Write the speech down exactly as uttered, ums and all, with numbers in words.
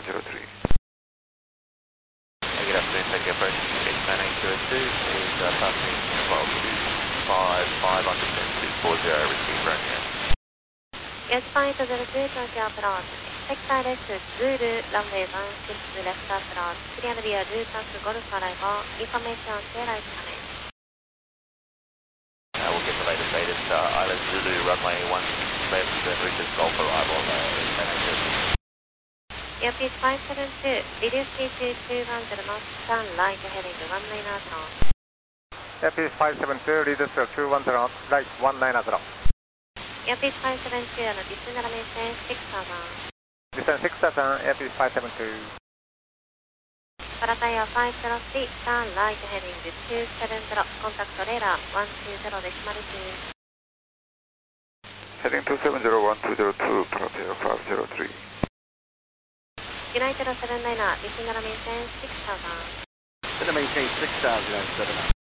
zero three. Good afternoon, thank you. Approach eight nine eight two two is uh, passing Unival two five five on descent two four zero, receive Romeo. Yes, flight zero two, Tokyo approach. Sector left, Zulu, runway one six left approach. Clear via Lupac Golf arrival. Information share right comments. Uh, we'll get the latest latest uh, Island Zulu runway one six left and Richard Golf arrival uh, eight nine eight two two. Airfield five seven two, reduce T two two one zero knots, turn right heading one nine zero. Airfield five seven two, reduce two one zero knots, right one nine zero. Airfield five seven two, and descend elevation six thousand. Descend six thousand, Airfield five seven two. Paratire five zero three, turn right heading two seven zero, contact radar one two zero decimal two. Heading two seven zero one two zero two, Paratire five zero three. United seven niner, descend elevation six thousand. Descend elevation six thousand, seven niner.